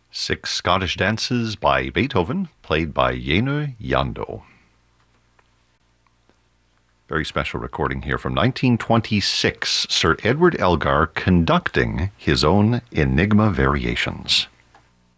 Six Scottish dances by Beethoven, played by Jenő Jandó. Very special recording here from 1926, Sir Edward Elgar conducting his own Enigma Variations.